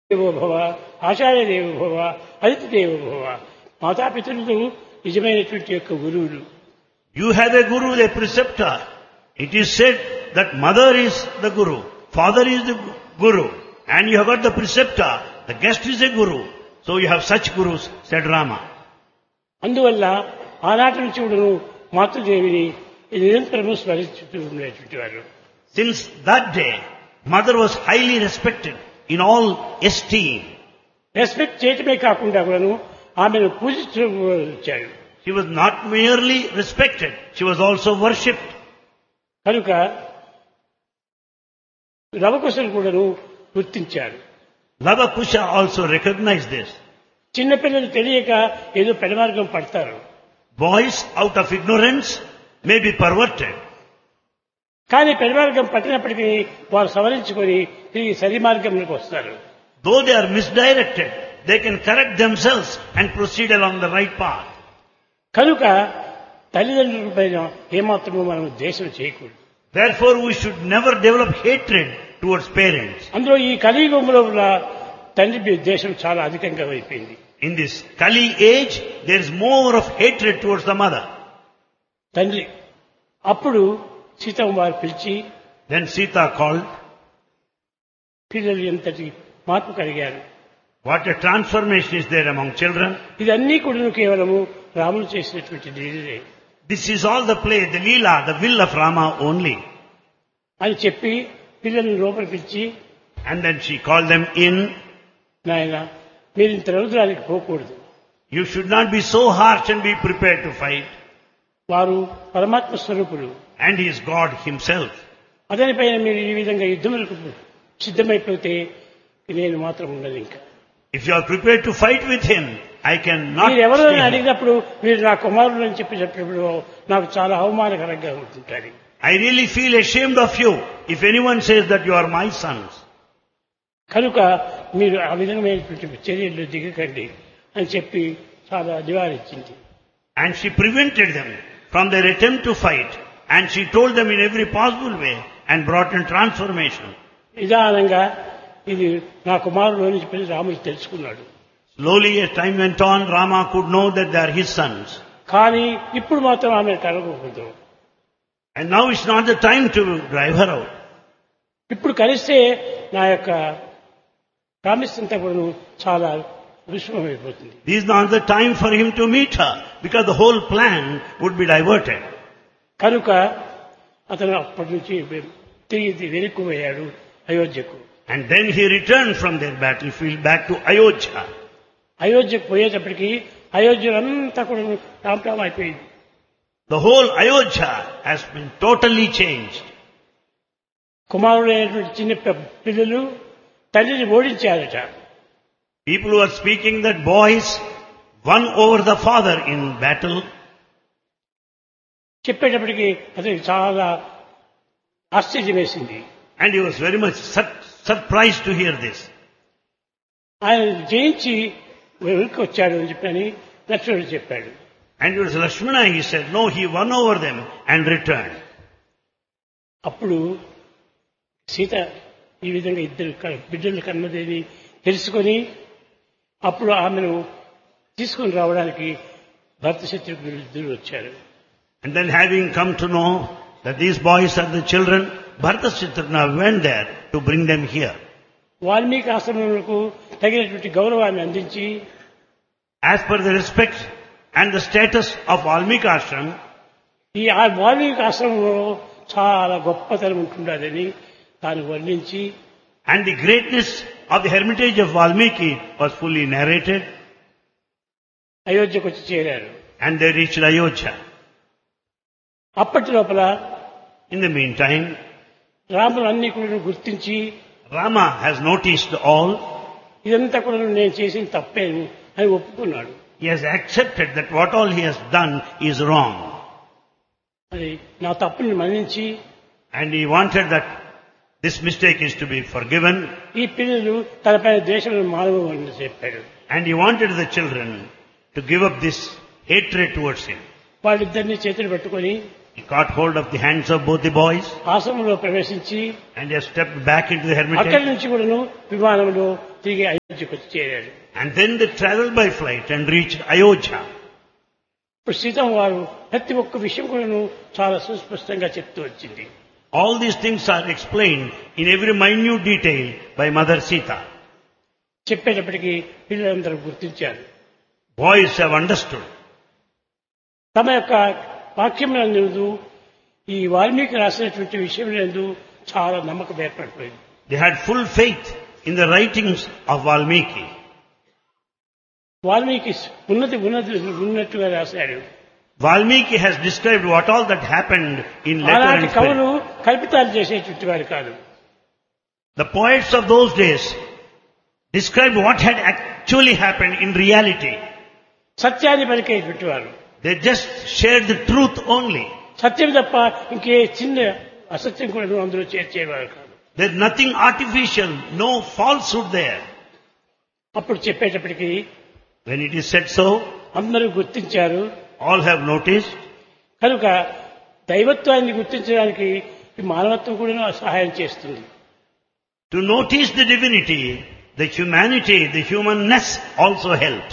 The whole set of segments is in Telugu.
దేవో భవ, ఆచార్య దేవో భవ, అతిథి దేవో భవ. మాతాపితరులు నిజమైనటువంటి యొక్క గురువులు. You have a guru, a preceptor. It is said that mother is the guru, father is the guru, and you have got the preceptor, the guest is a guru. So you have such gurus, said Rama. అందువల్ల ఆనాటి నుంచి కూడాను మాతృదేవిని నిరంతరము స్మరిస్తూ ఉండేటువంటి వారు. Since that day, mother was highly respected in all esteem. Respect చేయటమే కాకుండా కూడాను ఆమెను పూజిస్తూ వచ్చాడు. She was not merely respected, she was also worshipped. కనుక లవకుశులు కూడాను గుర్తించారు. Lava Kusha also recognized this. చిన్నపిల్లలు తెలియక ఏదో పెడమార్గం పడతారు. Boys out of ignorance may be perverted. కానీ పెడమార్గం పట్టినప్పటికీ వారు సవరించుకొని తిరిగి సరి మార్గంలోకి వస్తారు. Though they are misdirected, they can correct themselves and proceed along the right path. కనుక తల్లిదండ్రుల పైన ఏమాత్రము మనం ద్వేషం చేయకూడదు. Therefore, we should never develop hatred towards parents. అందులో ఈ కలియుగంలో ఉన్న తండ్రి ద్వేషం చాలా అధికంగా అయిపోయింది. In this Kali age, there is more of hatred towards the mother. తండ్రి అప్పుడు సీతమ్మ వారు పిలిచి, Then Sita called. పిల్లలు ఎంతటి మార్పు కలిగారు. What a transformation is there among children. ఇదన్నీ కూడా కేవలము రాముడు చేసినటువంటి లీలే This is all the play, the Leela, the will of Rama only. అని చెప్పి పిల్లల్ని లోపల పిలిచి, And then she called them in. నాయన మీరు ఇంత రౌద్రానికి పోకూడదు. You should not be so harsh and be prepared to fight. వారు పరమాత్మ స్వరూపులు. And he is God himself. అతని పైన మీరు ఈ విధంగా యుద్ధములకు సిద్ధమైపోతే నేను మాత్రం ఉండదు. ఇంకా If you are prepared to fight with him, I cannot మీరు ఎవరైనా stay here. అడిగినప్పుడు మీరు నా కుమారుడు అని చెప్పేటప్పుడు నాకు చాలా అవమానకరంగా ఉంటుంటారు. I really feel ashamed of you if anyone says that you are my sons. కనుక మీరు ఆ విధమైనటువంటి చర్యలు దిగకండి అని చెప్పి చాలా నివారించింది. And she prevented them from their attempt to fight. And she told them in every possible way and brought in transformation. నిదానంగా ఇది నా కుమారుడు అని చెప్పి రాముడు తెలుసుకున్నాడు. Slowly as time went on, Rama could know that they are his sons. కానీ ఇప్పుడు మాత్రం ఆమె కలగకూడదు. And now it's not the time to drive her out. ఇప్పుడు కలిస్తే నా యొక్క ప్రామిస్ అంతా కూడా చాలా విషమమైపోతుంది. This is not the time for him to meet her because the whole plan would be diverted. కనుక అతను అప్పటి నుంచి తిరిగి వెనక్కు పోయాడు అయోధ్యకు. And then he returned from their battlefield back to Ayodhya. అయోధ్యకు పోయేటప్పటికి అయోధ్యలంతా కూడా రామరామ అయిపోయింది. The whole Ayodhya has been totally changed. కుమారుడైనటువంటి చిన్న పిల్లలు తల్లిని ఓడించారట. People who are speaking that boys won over the father in battle. చెప్పేటప్పటికి అతనికి చాలా ఆశ్చర్యం వేసింది. And he was very much surprised to hear this. ఆయన జయించి వెనక్కి వచ్చాడు అని చెప్పని లక్ష్మణుడు చెప్పాడు. And it was Lakshmana, he said, no, he won over them and returned. అప్పుడు సీత ఈ విధంగా ఇద్దరు బిడ్డలు కన్నదని తెలుసుకొని అప్పుడు ఆమెను తీసుకుని రావడానికి భర్త శత్రుఘ్నులు ఇద్దరు వచ్చారు. And then having come to know that these boys are the children, Bharata Shatrugna went there to bring them here. Valmiki ఆశ్రమములకు తగినటువంటి గౌరవాన్ని అందించి As per the respect and the status of Valmiki Ashram, ఈ వాల్మీకి ఆశ్రమంలో చాలా గొప్పతనం ఉంటుందని తాను వర్ణించి and the greatness of the hermitage of Valmiki was fully narrated, అయోధ్యకు వచ్చి చేరారు. and they reached Ayodhya. అప్పటి లోపల In the meantime, రాముడు అన్ని కూడా గుర్తించి Rama has noticed all. ఇదంతా కూడా నేను చేసిన తప్పే అని ఒప్పుకున్నాడు. He has accepted that what all he has done is wrong. అది నా తప్పుని మన్నించి And he wanted that this mistake is to be forgiven. ఈ పిల్లలు తనపైన ద్వేషం మానవని చెప్పాడు. And he wanted the children to give up this hatred towards him. వాళ్ళిద్దరిని చేతులు పట్టుకొని He caught hold of the hands of both the boys ఆశ్రమంలో ప్రవేశించి and they stepped back into the అక్కడి hermitage. నుంచి కూడాను విమానంలో తిరిగి అయోధ్యకు వచ్చి చేరాడు. And then they traveled by flight and reached Ayodhya. ఇప్పుడు సీతమ్మ వారు ప్రతి ఒక్క విషయం కూడాను చాలా సుస్పష్టంగా చెప్తూ వచ్చింది. All these things are explained in every minute detail by Mother Sita. చెప్పేటప్పటికీ పిల్లలందరూ గుర్తించారు. Boys have understood. తమ యొక్క వాక్యములందు ఈ వాల్మీకి రాసినటువంటి విషయములందు చాలా నమ్మకం ఏర్పడిపోయింది. They had full faith in the writings of Valmiki. Valmiki ఉన్నట్టుగా రాశాడు. Valmiki has described what all that happened in letter అలాంటి and కవులు spirit. కల్పితాలు చేసేటువంటి వారు కాదు. The poets of those days described what had actually happened in reality. సత్యాన్ని పలికేటువంటి వారు. They just shared the truth only. సత్యం తప్ప ఇంకే చిన్న అసత్యం కూడా అందులో చేర్చేవారు కాదు. There's nothing artificial, no falsehood there. అప్పుడు చెప్పేటప్పటికి When it is said so, అందరూ గుర్తించారు. all have noticed. కనుక దైవత్వాన్ని గుర్తించడానికి ఈ మానవత్వం కూడా సహాయం చేస్తుంది. To notice the divinity, the humanity, the humanness also helps.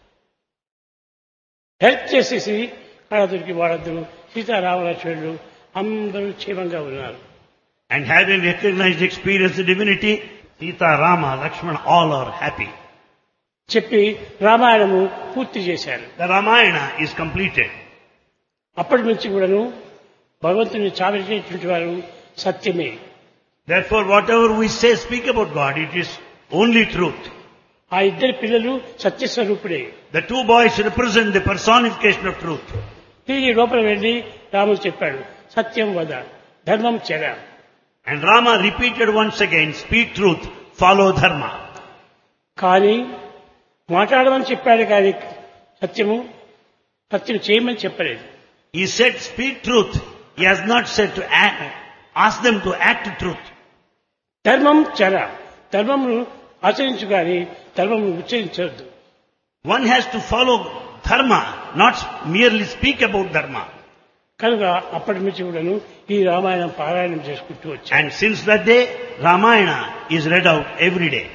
Help చేసేసి కళదురికి వాళ్ళందరూ సీతారామలక్ష్మణులు అందరూ క్షేమంగా ఉన్నారు. And having recognized, experienced the divinity, Sita, Rama, Lakshmana, all are happy. చెప్పి రామాయణము పూర్తి చేశారు. The Ramayana is completed. అప్పటి నుంచి కూడాను భగవంతుని చావించేటువంటి వారు సత్యమే. Therefore, whatever we say, speak about God, it is only truth. ఆ ఇద్దరు పిల్లలు సత్యస్వరూపుడే. The two boys represent the personification of truth. తిరిగి లోపల వెళ్ళి రాముడు చెప్పాడు, సత్యం వద ధర్మం చెర. And Rama repeated once again, speak truth, follow dharma. కానీ మాట్లాడమని చెప్పాడు కానీ సత్యం చేయమని చెప్పలేదు. He said, speak truth. He has not said to ask them to act truth. ధర్మం చెర. ధర్మమును ఆచరించు కానీ ధర్మమును ఉచ్చరించవద్దు. One has to follow dharma, not merely speak about dharma. కనుక అప్పటి నుంచి కూడాను ఈ రామాయణం పారాయణం చేసుకుంటూ వచ్చాను. And since that day, Ramayana is read out every day.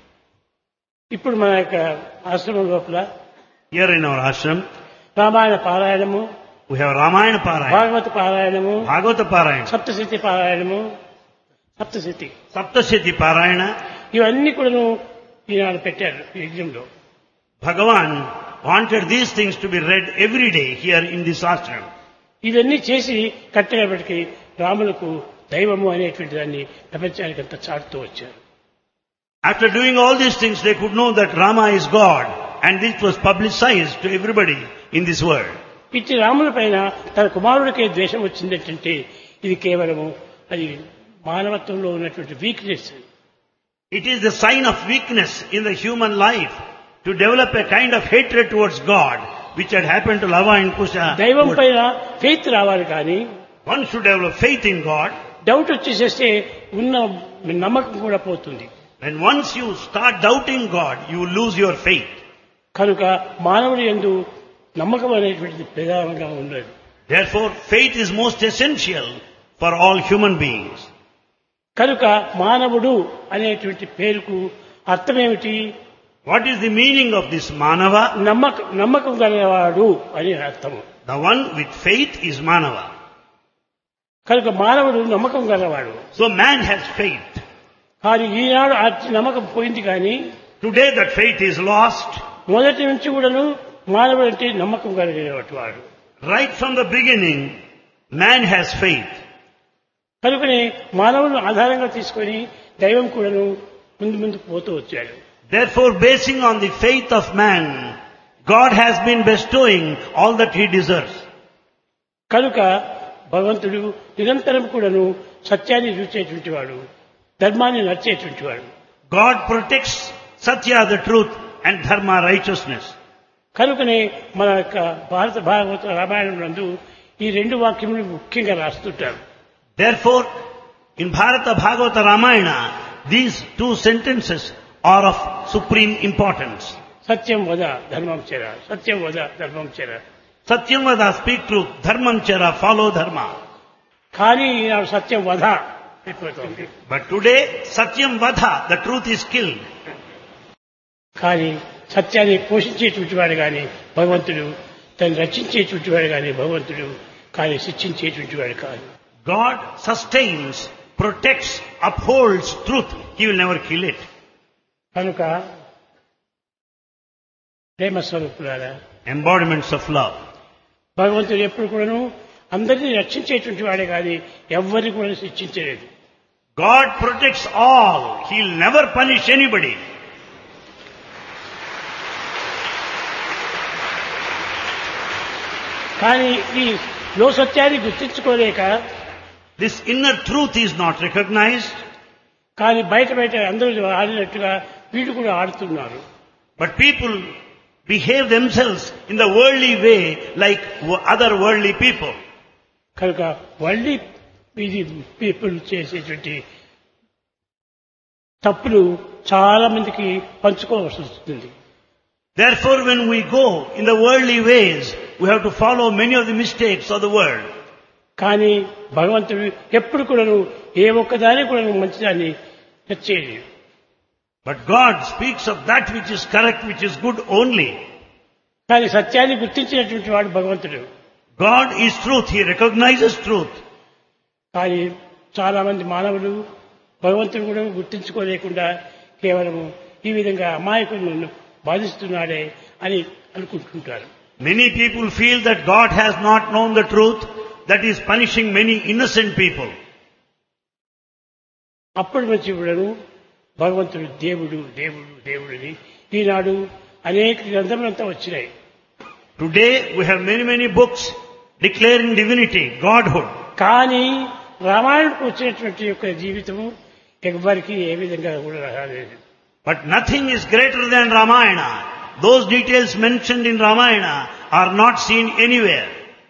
ఇప్పుడు మన యొక్క ఆశ్రమం లోపల Here in our ashram, Ramayana పారాయణము, we have Ramayana Parayana, భాగవత పారాయణము, Bhagavata Parayana, సప్తశతి పారాయణము, సప్తశతి Saptasati Parayana. ఇవన్నీ కూడాను ఈనాడు పెట్టారు ఈ యజ్ఞంలో. Bhagavan wanted these things to be read every day here in this ashram. ఇవన్నీ చేసి కట్టేపటికి రాములకు దైవము అనేటువంటి దాన్ని ప్రపంచానికి అంతా చాటుతూ వచ్చారు. After doing all these things, they could know that Rama is God, and this was publicized to everybody in this world. ఇట్టి రాముల పైన తన కుమారుడికే ద్వేషం వచ్చిందంటే ఇది కేవలము అది మానవత్వంలో ఉన్నటువంటి weakness. It is the sign of weakness in the human life to develop a kind of hatred towards God, which had happened to Lava and Kusha. దైవం పైన ఫెయిత్ రావాలి కానీ One should develop faith in God. Doubt వచ్చేసేస్తే ఉన్న నమ్మకం కూడా పోతుంది. When once you start doubting God, you lose your faith. కనుక మానవుడి యందు నమ్మకం అనేటువంటిది ప్రధానంగా ఉండదు. Therefore, faith is most essential for all human beings. కనుక మానవుడు అనేటువంటి పేరుకు అర్థమేమిటి? What is the meaning of this Manava? నమ్మకం గలవాడు అని అర్థము. The one with faith is Manava. కనుక మానవుడు నమ్మకం గలవాడు. So man has faith. కానీ ఈనాడు ఆ నమ్మకం పోయింది కానీ Today that faith is lost. మొదటి నుంచి కూడాను మానవుడు అంటే నమ్మకం కలిగినటువంటి వాడు. Right from the beginning, man has faith. కనుకనే మానవులను ఆధారంగా తీసుకొని దైవం కూడాను ముందుకు పోతూ వచ్చాడు. Therefore, basing on the faith of man, God has been bestowing all that he deserves. కనుక భగవంతుడు నిరంతరం కూడాను సత్యాన్ని చూచేటువంటి వాడు, ధర్మాన్ని నడిచేటువంటి వాడు. God protects Satya, the truth, and Dharma, righteousness. కనుకనే మన యొక్క భారత భాగవత రామాయణం నందు ఈ రెండు వాక్యములు ముఖ్యంగా రాస్తుంటారు. Therefore, in Bharata Bhagavata Ramayana, these two sentences are of supreme importance. సత్యం వద ధర్మం చెర, సత్యం వద ధర్మం చెర. Satyam Vada, speak truth. Dharmam Chara, follow dharma. కానీ ఈనాడు సత్యం వధ అయిపోతుంది. But today, Satyam Vada, the truth is killed. కానీ సత్యాన్ని పోషించేటువంటి వాడు కానీ భగవంతుడు, తను రక్షించేటువంటి వాడు కానీ భగవంతుడు, కానీ శిక్షించేటువంటి వాడు కాదు. God sustains, protects, upholds truth. He will never kill it. కనుక ప్రేమ స్వరూపులారా, Embodiments of love. భగవంతుడు ఎప్పుడు కూడాను అందరినీ రక్షించేటువంటి వాడే కానీ ఎవరిని కూడా శిక్షించలేదు. God protects all. He will never punish anybody. కానీ ఈ లో సత్యాన్ని గుర్తించుకోలేక, This inner truth is not recognized, కానీ బయట అందరూ ఆడినట్టుగా వీళ్ళు కూడా ఆడుతున్నారు. but people behave themselves in the worldly way like other worldly people. కనుక వరల్డ్లీ ఇది పీపుల్ చేసేటువంటి తప్పులు చాలా మందికి పంచుకోవాల్సి వస్తుంది. Therefore, when we go in the worldly ways, we have to follow many of the mistakes of the world. కానీ భగవంతుడు ఎప్పుడు కూడాను ఏ ఒక్కదాని కూడా మంచిదాన్ని తెచ్చేది. But God speaks of that which is correct, which is good only. కానీ సత్యాన్ని గుర్తించినటువంటి వాడు భగవంతుడు. God is truth. He recognizes truth. కానీ చాలా మంది మానవులు భగవంతుడు కూడా గుర్తించుకోలేకుండా కేవలం ఈ విధంగా అమాయకులను బాధిస్తున్నాడే అని అనుకుంటుంటారు. Many people feel that God has not known the truth, that is punishing many innocent people. అప్పుడు వచ్చి కూడాను భగవంతుడు దేవుడు దేవుడు దేవుడిని ఈనాడు అనేక గ్రంథములంతా వచ్చినాయి. Today we have many books declaring divinity, Godhood. కానీ రామాయణకు వచ్చినటువంటి యొక్క జీవితము ఎవ్వరికి ఏ విధంగా కూడా రాలేదు. But nothing is greater than Ramayana. Those details mentioned in Ramayana are not seen anywhere.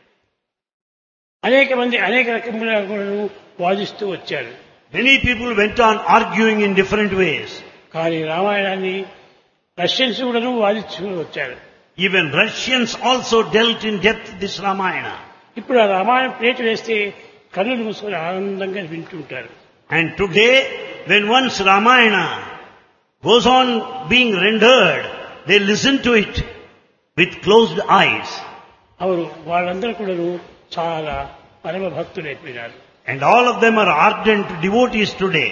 అనేక మంది అనేక రకములుగా కూడా వాదిస్తూ వచ్చారు. Many people went on arguing in different ways. కానీ రామాయణాన్ని రష్యన్స్ కూడాను వాదిస్తూ వచ్చారు. Even Russians also dealt in depth this Ramayana. ఇప్పుడు ఆ రామాయణం ప్లేట్ వేస్తే కన్నులు మూసుకొని ఆనందంగా వింటుంటారు. And today, when once Ramayana goes on being rendered, they listen to it with closed eyes. అవును, వాళ్ళందరూ కూడాను చాలా పరమ భక్తులైపోయినారు. And all of them are ardent devotees today.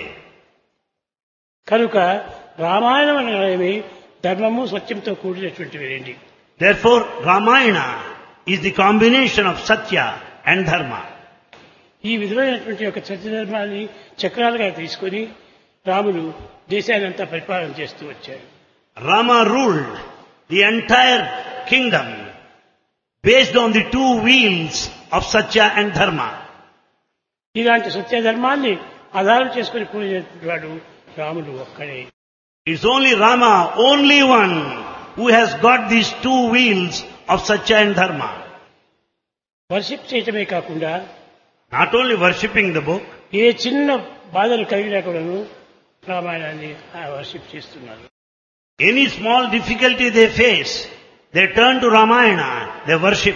కనుక రామాయణం అనేది ధర్మము సత్యంతో కూడినటువంటివి రెండు. Therefore, Ramayana is the combination of Satya and Dharma. ఈ విధమైనటువంటి యొక్క సత్యధర్మాన్ని చక్రాలుగా తీసుకొని రాముడు దేశాన్ని అంతా పరిపాలన చేస్తూ వచ్చాడు. Rama ruled the entire kingdom based on the two wheels of Satya and Dharma. ఇలాంటి సత్యధర్మాన్ని ఆధారం చేసుకుని పోయినటువంటి వాడు రాముడు ఒక్కడే. It's only Rama, only one, who has got these two wheels of Satya and Dharma. Worship చేయటమే కాకుండా Not only worshipping the book, ఏ చిన్న బాధలు కలిగినా కూడాను రామాయణాన్ని వర్షిప్ చేస్తున్నారు. any small difficulty they face, they turn to Ramayana, they worship.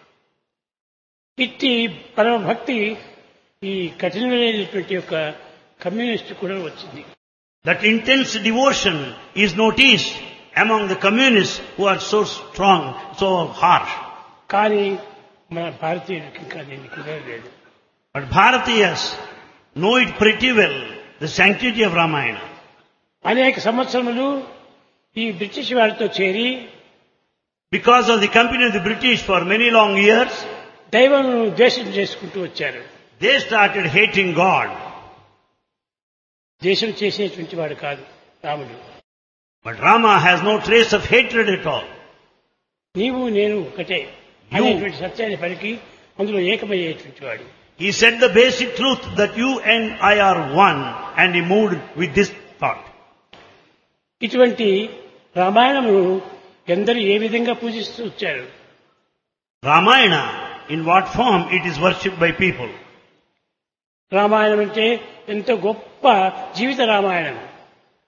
ఇట్టి పరమ భక్తి ఈ కఠినమైనటువంటి యొక్క కమ్యూనిస్ట్ కూడా వచ్చింది. That intense devotion is noticed among the communists who are so strong, so harsh. కానీ మన భారతీయులకి ఇంకా దీన్ని కుదరలేదు. But Bharatiyas know it pretty well, the sanctity of Ramayana. అనేక సంవత్సరములు ఈ బ్రిటిష్ వారితో చేరి Because of the company of the British for many long years, దైవం ద్వేషం చేసుకుంటూ వచ్చారు. they started hating God. దేశం చేసేటువంటి వాడు కాదు రాముడు. But Rama has no trace of hatred at all. నీవు నేను ఒకటే అనేటువంటి సత్యాన్ని పలికి అందులో ఏకమయ్యేటువంటి వాడు. He said the basic truth that you and I are one, and he moved with this thought. ఇటువంటి రామాయణమును ఎందరూ ఏ విధంగా పూజిస్తూ వచ్చారు. Ramayana, in what form it is worshipped by people. Ramayanam అంటే ఎంతో గొప్ప జీవిత Ramayanam.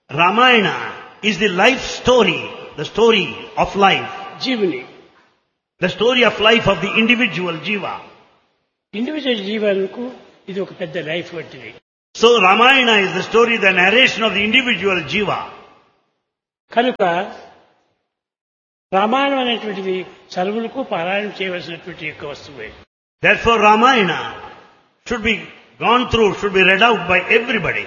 Ramayana is the life story, the story of life. జీవుని The story of life of the individual jiva. Individual జీవాలకు ఇది ఒక పెద్ద లైఫ్ వంటిది. So Ramayana is the story, the narration of the individual jiva. కనుక రామాయణం అనేటువంటిది సర్వులకు పారాయణం చేయవలసినటువంటి యొక్క వస్తువే. Therefore Ramayana should be gone through, should be read out by everybody.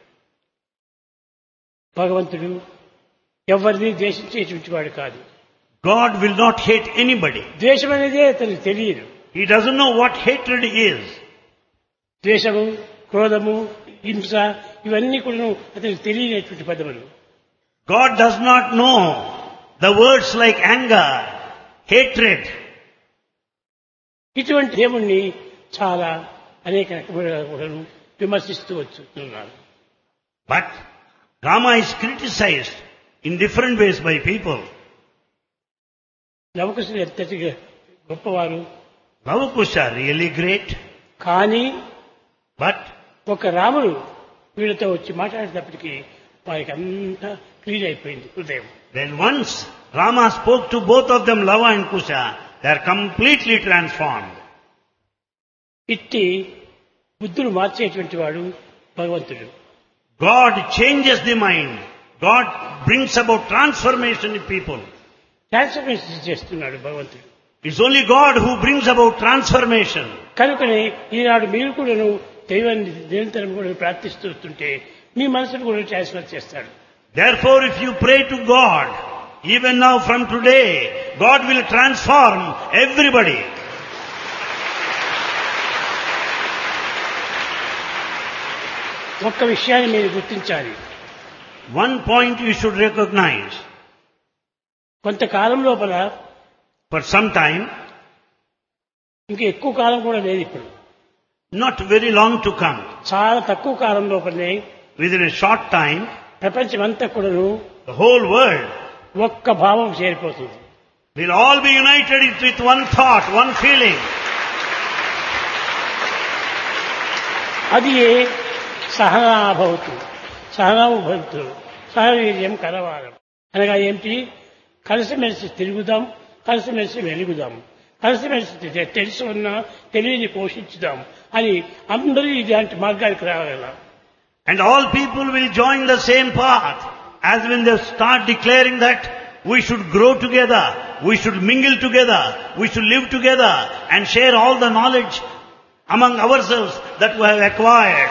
భగవంతుడు ఎవరిని ద్వేషించేటువంటి వాడు కాదు. God will not hate anybody. ద్వేషం అనేది అతనికి తెలియదు. He doesn't know what hatred is. ద్వేషము, క్రోధము, హింస ఇవన్నీ కూడా అతనికి తెలియనటువంటి పదములు. God does not know the words like anger, hatred. ఇటువంటి దేవుణ్ణి చాలా అనేక రకములుగా కూడా విమర్శిస్తూ వచ్చుతున్నారు. But Rama is criticized in different ways by people. లవకుశులు ఎంతటి గొప్పవారు, Lavakusha really great, కానీ but ఒక రాముడు వీళ్ళతో వచ్చి మాట్లాడేటప్పటికీ వారికి అంతా క్లీన్ అయిపోయింది హృదయం. when once Rama spoke to both of them, Lava and Kusha, they are completely transformed. ఇట్టి బుద్ధులు మార్చేటువంటి వాడు భగవంతుడు. God changes the mind. God brings about transformation in people. Transformation చేస్తున్నాడు భగవంతుడు. It's only God who brings about transformation. కనుకనే ఈనాడు మీరు కూడాను దైవాన్ని నిరంతరం కూడా ప్రార్థిస్తుంటే మీ మనసును కూడా ట్రాన్స్ఫర్ చేస్తాడు. Therefore, if you pray to God, even now from today, God will transform everybody. ఒక్క విషయాన్ని మీరు గుర్తించాలి. One point you should recognize. కొంతకాలం లోపల, For some time, ఇంకా ఎక్కువ కాలం కూడా లేదు ఇప్పుడు, not very long to come, చాలా తక్కువ కాలం లోపలనే within a short time, ప్రపంచమంతా కూడాను the whole world ఒక్క భావం చేరిపోతుంది. will all be united with one thought, one feeling. అది సహనాభవతు, సహనాభవతు, సహవీర్యం కలవాలం అనగా ఏమిటి? కలిసిమెలిసి తిరుగుదాం, కలిసిమెలిసి వెలుగుదాం, కలిసిమెలిసి తెలుసు ఉన్నా తెలివిని పోషించుదాం అని అందరూ ఇలాంటి మార్గానికి రాగల. And all people will join the same path as when they start declaring that we should grow together, we should mingle together, we should live together and share all the knowledge among ourselves that we have acquired.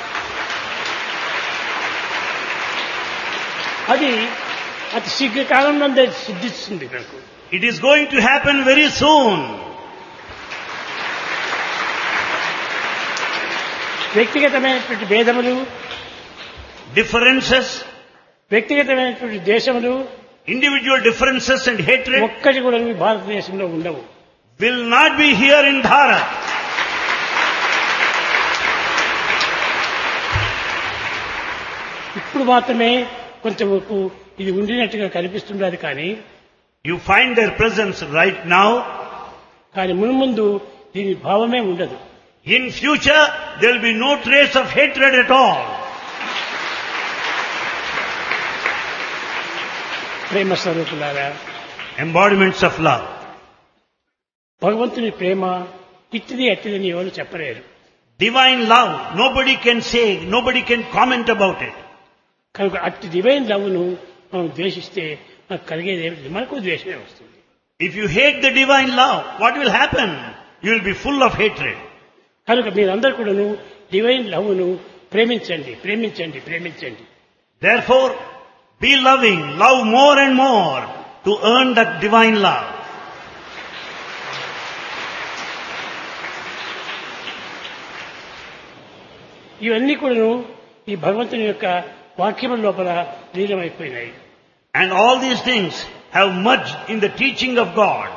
అది అతి శీఘ్రకాలంలో సిద్ధిస్తుంది నాకు. It is going to happen very soon. వ్యక్తిగతమైనటువంటి భేదములు, Differences, వ్యక్తిగతమైనటువంటి దేశములు, individual differences and hatred ఒక్కటి కూడా మీ భారతదేశంలో ఉండవు. will not be here in Bharat. ఇప్పుడు మాత్రమే కొంచెంవరకు ఇది ఉండినట్టుగా కనిపిస్తున్నది, కానీ You find their presence right now. కానీ మున్ముందు దీని భావమే ఉండదు. In future, there will be no trace of hatred at all. ప్రేమ స్వరూపులారా, Embodiments of love. భగవంతుని ప్రేమ ఇట్టిది అట్టిదని ఎవరు చెప్పలేరు. Divine love, nobody can say, nobody can comment about it. కనుక అట్టి డివైన్ లవ్ను మనం ద్వేషిస్తే మనకు కలిగేది ఏమిటి? మనకు ద్వేషమే వస్తుంది. If you hate the divine love, what will happen? You will be full of hatred. కనుక మీరందరూ కూడాను డివైన్ లవ్ను ప్రేమించండి, ప్రేమించండి, ప్రేమించండి. Therefore, be loving, love more and more to earn that divine love. ఇవన్నీ కూడాను ఈ భగవంతుని యొక్క వాక్యముల లోపల లీనమైపోయినాయి. And all these things have merged in the teaching of God.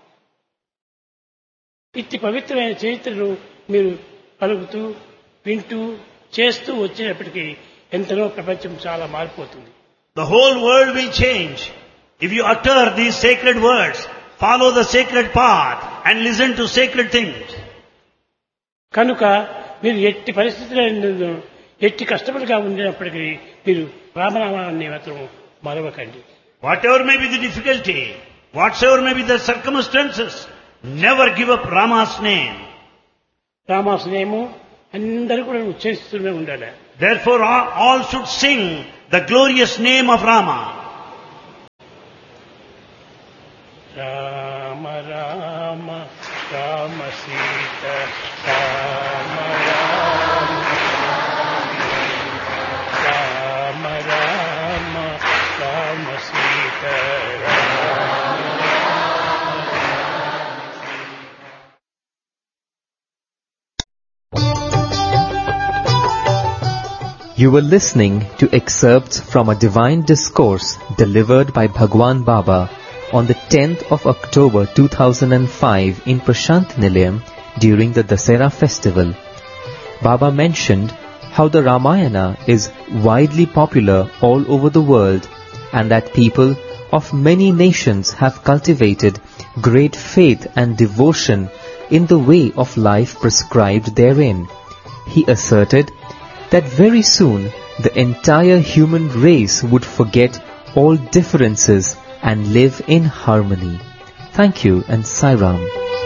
ఇట్టి పవిత్రమైన చరిత్రను మీరు పలుకుతూ, వింటూ, చేస్తూ వచ్చినప్పటికీ ఎంతనో ప్రపంచం చాలా మారిపోతుంది. The whole world will change if you utter these sacred words, follow the sacred path and listen to sacred things. కనుక మీరు ఎట్టి పరిస్థితుల్లో ఎట్టి కష్టపడిగా ఉండినప్పటికీ మీరు రామనామాన్ని మాత్రం మరవకండి. Whatever may be the difficulty, Whatsoever may be the circumstances, never give up Rama's name. రామాసునేమో అందరూ కూడా ఉచ్చరిస్తూనే ఉండాలి. Therefore all should sing the glorious name of Rama. Rama Rama Rama Sita Rama Rama Rama Rama Rama Sita You were listening to excerpts from a divine discourse delivered by Bhagwan Baba on the 10th of October 2005 in Prashant Nilayam during the Dasera festival. Baba mentioned how the Ramayana is widely popular all over the world and that people of many nations have cultivated great faith and devotion in the way of life prescribed therein. He asserted that very soon the entire human race would forget all differences and live in harmony. Thank you and Sai Ram.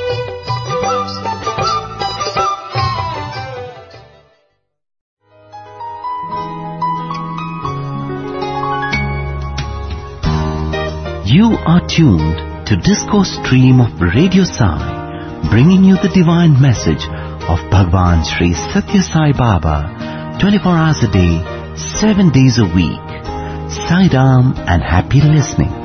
You are tuned to Discourse Stream of Radio Sai, bringing you the divine message of Bhagwan Sri Satya Sai Baba, 24 hours a day, 7 days a week. Sai Ram and happy listening.